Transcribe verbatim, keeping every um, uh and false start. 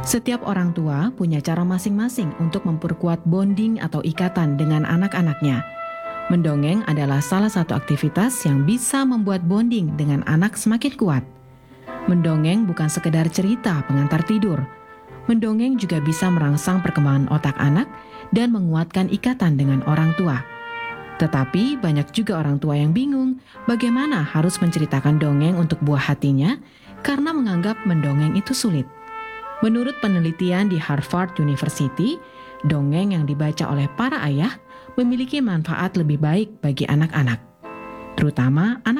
Setiap orang tua punya cara masing-masing untuk memperkuat bonding atau ikatan dengan anak-anaknya. Mendongeng adalah salah satu aktivitas yang bisa membuat bonding dengan anak semakin kuat. Mendongeng bukan sekedar cerita pengantar tidur. Mendongeng juga bisa merangsang perkembangan otak anak dan menguatkan ikatan dengan orang tua. Tetapi banyak juga orang tua yang bingung bagaimana harus menceritakan dongeng untuk buah hatinya karena menganggap mendongeng itu sulit. Menurut penelitian di Harvard University, dongeng yang dibaca oleh para ayah memiliki manfaat lebih baik bagi anak-anak, terutama anak